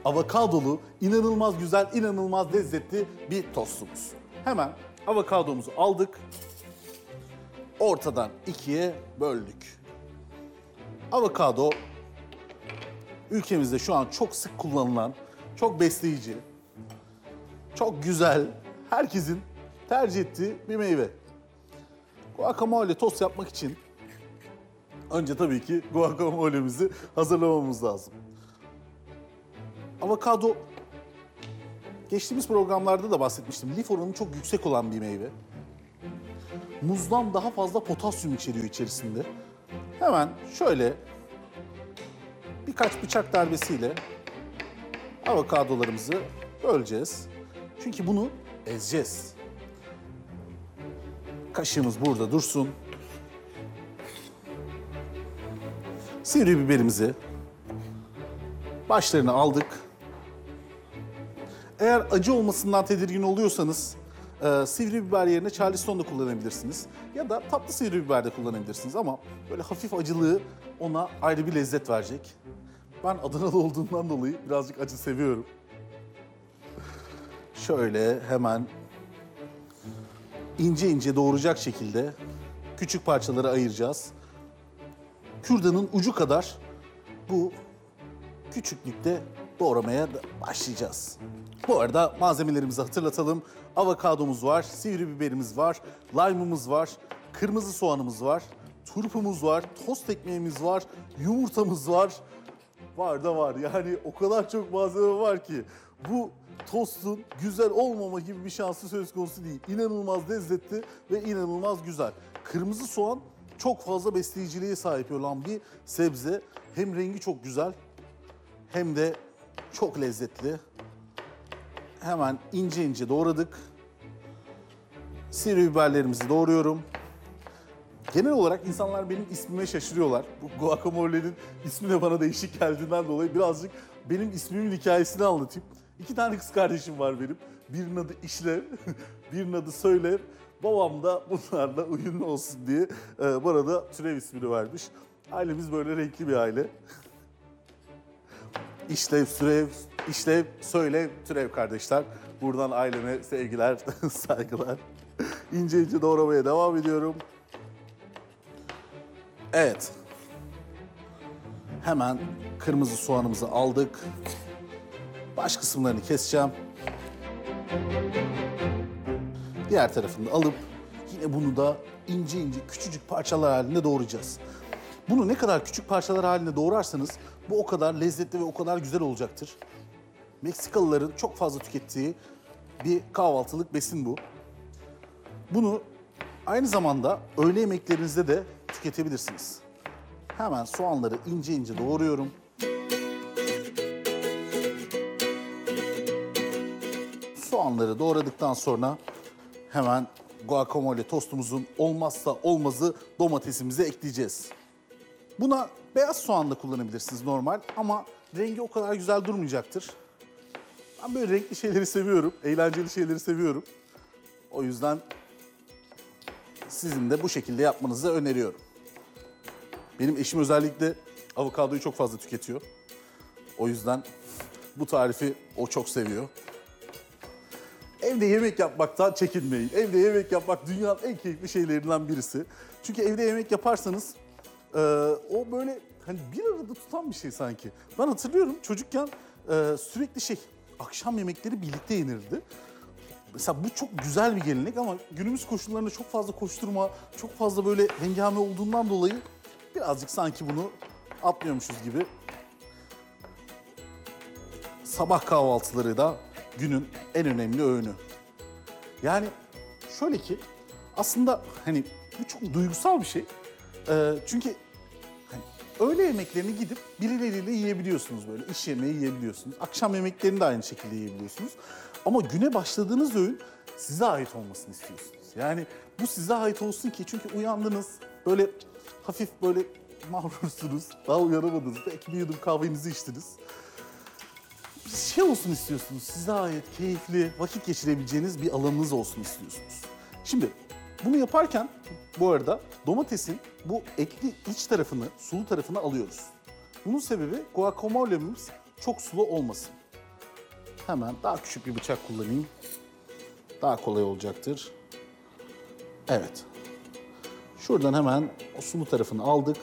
avokadolu, inanılmaz güzel, inanılmaz lezzetli bir tostumuz. Hemen avokadomuzu aldık. Ortadan ikiye böldük. Avokado ülkemizde şu an çok sık kullanılan, çok besleyici, çok güzel, herkesin tercih ettiği bir meyve. Guacamole tost yapmak için önce tabii ki guacamole'mizi hazırlamamız lazım. Avokado, geçtiğimiz programlarda da bahsetmiştim. Lif oranı çok yüksek olan bir meyve. Muzdan daha fazla potasyum içeriyor içerisinde. Hemen şöyle birkaç bıçak darbesiyle avokadolarımızı böleceğiz. Çünkü bunu ezeceğiz. Kaşığımız burada dursun. Sivri biberimizi başlarına aldık. Eğer acı olmasından tedirgin oluyorsanız sivri biber yerine Charleston da kullanabilirsiniz. Ya da tatlı sivri biber de kullanabilirsiniz ama böyle hafif acılığı ona ayrı bir lezzet verecek. Ben Adanalı olduğumdan dolayı birazcık acı seviyorum. Şöyle hemen ince ince doğrayacak şekilde küçük parçalara ayıracağız. Kürdanın ucu kadar bu küçüklükte doğramaya başlayacağız. Bu arada malzemelerimizi hatırlatalım. Avokadomuz var, sivri biberimiz var, lime'ımız var, kırmızı soğanımız var, turpumuz var, tost ekmeğimiz var, yumurtamız var. Var da var. Yani o kadar çok malzeme var ki bu tostun güzel olmama gibi bir şansı söz konusu değil. İnanılmaz lezzetli ve inanılmaz güzel. Kırmızı soğan çok fazla besleyiciliğe sahip olan bir sebze. Hem rengi çok güzel hem de çok lezzetli. Hemen ince ince doğradık. Sivri biberlerimizi doğruyorum. Genel olarak insanlar benim ismime şaşırıyorlar. Bu guacamole'nin ismi de bana değişik geldiğinden dolayı birazcık benim ismimin hikayesini anlatayım. 2 tane kız kardeşim var benim. Birinin adı İşlev, birinin adı Söylev. Babam da bunlarla uyumlu olsun diye bana da Türev ismini vermiş. Ailemiz böyle renkli bir aile. İşlev, Sürev, İşlev, Söylev, Türev kardeşler. Buradan aileme sevgiler, saygılar. İnce ince doğramaya devam ediyorum. Evet. Hemen kırmızı soğanımızı aldık. Baş kısımlarını keseceğim. Diğer tarafını da alıp yine bunu da ince ince küçücük parçalar halinde doğrayacağız. Bunu ne kadar küçük parçalar halinde doğrarsanız bu o kadar lezzetli ve o kadar güzel olacaktır. Meksikalıların çok fazla tükettiği bir kahvaltılık besin bu. Bunu aynı zamanda öğle yemeklerinizde de tüketebilirsiniz. Hemen soğanları ince ince doğruyorum. Soğanları doğradıktan sonra hemen guacamole tostumuzun olmazsa olmazı domatesimizi ekleyeceğiz. Buna beyaz soğan da kullanabilirsiniz normal ama rengi o kadar güzel durmayacaktır. Ben böyle renkli şeyleri seviyorum, eğlenceli şeyleri seviyorum. O yüzden sizin de bu şekilde yapmanızı öneriyorum. Benim eşim özellikle avokadoyu çok fazla tüketiyor. O yüzden bu tarifi o çok seviyor. Evde yemek yapmaktan çekinmeyin. Evde yemek yapmak dünyanın en keyifli şeylerinden birisi. Çünkü evde yemek yaparsanız o böyle hani bir arada tutan bir şey sanki. Ben hatırlıyorum çocukken sürekli akşam yemekleri birlikte yenirdi. Mesela bu çok güzel bir gelenek ama günümüz koşullarında çok fazla koşturma, çok fazla böyle hengame olduğundan dolayı birazcık sanki bunu atlıyormuşuz gibi. Sabah kahvaltıları da günün en önemli öğünü. Yani şöyle ki aslında hani bu çok duygusal bir şey. Çünkü hani öğle yemeklerini gidip birileriyle yiyebiliyorsunuz böyle. İş yemeği yiyebiliyorsunuz. Akşam yemeklerini de aynı şekilde yiyebiliyorsunuz. Ama güne başladığınız öğün size ait olmasını istiyorsunuz. Yani bu size ait olsun ki çünkü uyandınız böyle hafif böyle mağrursunuz. Daha uyanamadınız. Belki bir yudum kahvenizi içtiniz. Bir şey olsun istiyorsunuz. Size ait keyifli vakit geçirebileceğiniz bir alanınız olsun istiyorsunuz. Şimdi bunu yaparken bu arada domatesin bu etli iç tarafını, sulu tarafını alıyoruz. Bunun sebebi guacamole'miz çok sulu olmasın. hemen daha küçük bir bıçak kullanayım. Daha kolay olacaktır. Evet. Şuradan hemen o sulu tarafını aldık.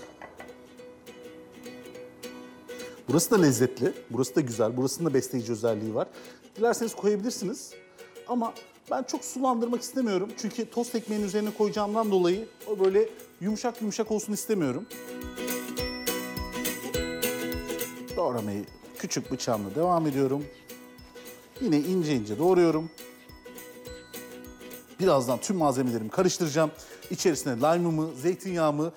Burası da lezzetli, burası da güzel, burasının da besleyici özelliği var. Dilerseniz koyabilirsiniz ama ben çok sulandırmak istemiyorum. Çünkü tost ekmeğinin üzerine koyacağımdan dolayı o böyle yumuşak yumuşak olsun istemiyorum. Doğramayı küçük bıçağımla devam ediyorum. Yine ince ince doğruyorum. Birazdan tüm malzemelerimi karıştıracağım. İçerisine lime'ımı, zeytinyağımı